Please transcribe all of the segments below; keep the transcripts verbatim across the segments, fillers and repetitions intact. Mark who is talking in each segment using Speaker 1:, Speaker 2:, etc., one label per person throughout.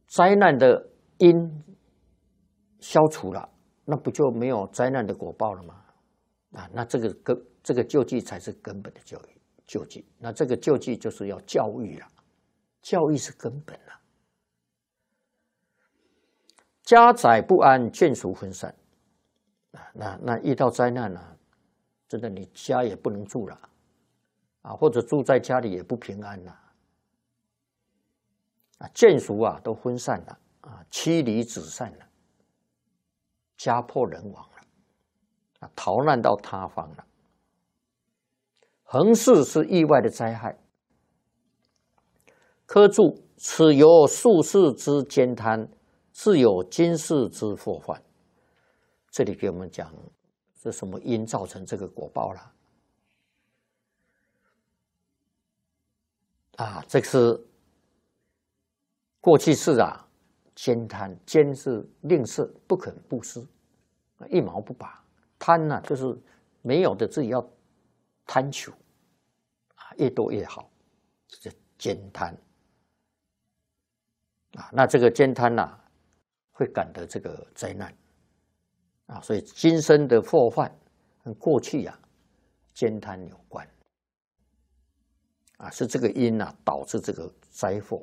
Speaker 1: 灾难的因消除了，那不就没有灾难的果报了吗？啊，那这个根这个救济才是根本的教育救济。那这个救济就是要教育了，教育是根本了。家宅不安，眷属分散。啊，那那遇到灾难了、啊，真的你家也不能住了，啊，或者住在家里也不平安了。啊，眷属啊都分散了，啊，妻离子散了，家破人亡了，啊，逃难到他方了。横事是意外的灾害。科注：此由术士之兼贪，自有今世之祸患。这里给我们讲，是什么因造成这个果报了？啊，这个是过去世啊，兼贪，兼是吝啬，不肯布施，一毛不拔。贪呢、啊，就是没有的自己要贪求，啊，越多越好，这叫兼贪。啊，那这个兼贪呐、啊，会感得这个灾难，啊，所以今生的祸患跟过去呀、啊、兼贪有关，啊，是这个因呐、啊、导致这个灾祸。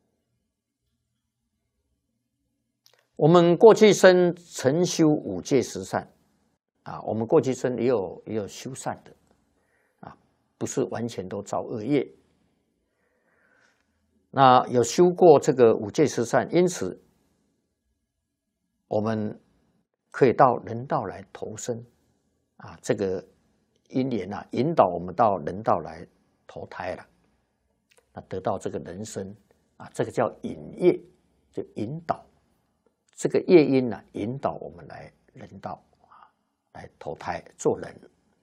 Speaker 1: 我们过去生曾修五戒十善，啊，我们过去生也有也有修善的，啊，不是完全都造恶业。那有修过这个五戒十善，因此我们可以到人道来投生，啊，这个因缘啊，引导我们到人道来投胎了，那得到这个人生啊，这个叫引业，就引导这个业因呢、啊，引导我们来人道啊，来投胎做人。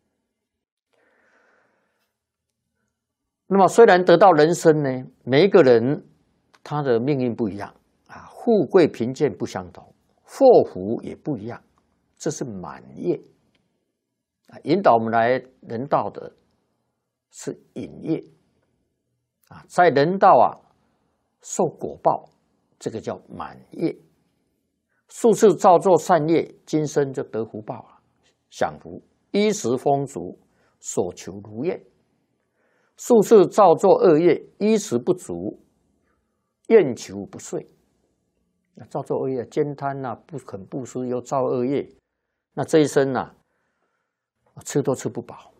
Speaker 1: 那么虽然得到人生呢，每一个人他的命运不一样啊，富贵贫贱不相同，祸福也不一样，这是满业啊，引导我们来人道的是引业啊，在人道啊受果报，这个叫满业。数次造作善业，今生就得福报了，享福，衣食丰足，所求如愿。数次造作恶业，衣食不足，愿求不遂。那造作恶业，兼贪呐、啊，不肯布施，又造恶业，那这一生呐、啊，吃都吃不饱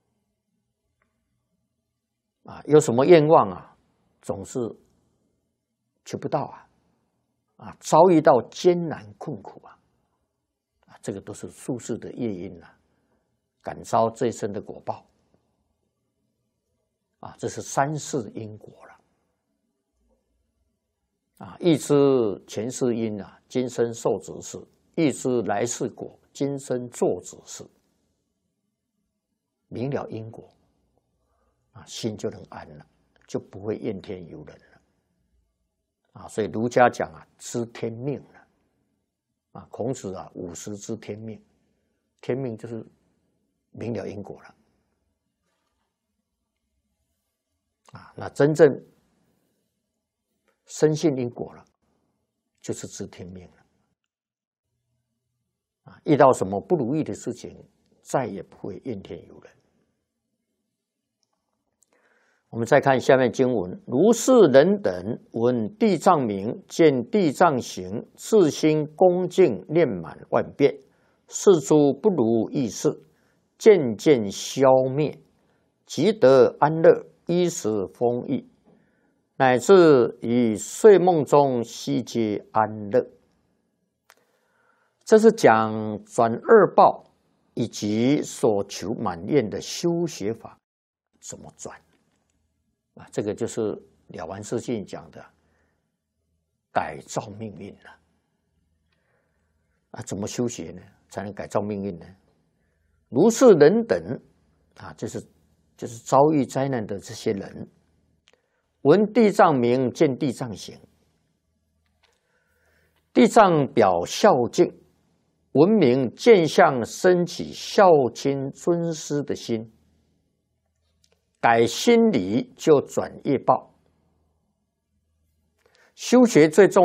Speaker 1: 啊！有什么愿望啊，总是求不到啊！啊，遭遇到艰难困苦啊！啊，这个都是术士的业因啊，感遭这一生的果报。啊，这是三世因果了。啊，欲知前世因啊，今生受子事；欲知来世果，今生做子事。明了因果，啊，心就能安了，就不会怨天尤人了。啊，所以儒家讲啊，知天命了。啊，孔子啊，五十知天命，天命就是明了因果了。啊，那真正深信因果了，就是知天命了。啊，遇到什么不如意的事情，再也不会怨天尤人。我们再看下面经文：如是人等闻地藏名，见地藏形，自心恭敬念满万遍，是诸不如意事渐渐消灭，即得安乐。衣食丰裕，乃至于睡梦中悉皆安乐。这是讲转恶报以及所求满愿的修学法怎么转啊？这个就是了凡四训讲的改造命运了啊！怎么修学呢？才能改造命运呢？如是人等啊，就是。就是遭遇灾难的这些人，闻地藏名，见地藏形。地藏表孝敬，闻名见相，生起孝亲尊师的心，改心理就转业报。修学最重